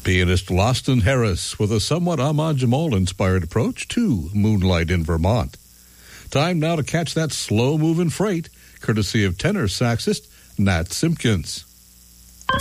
Pianist Loston Harris with a somewhat Ahmad Jamal-inspired approach to Moonlight in Vermont. Time now to catch that slow-moving freight, courtesy of tenor saxist Nat Simpkins.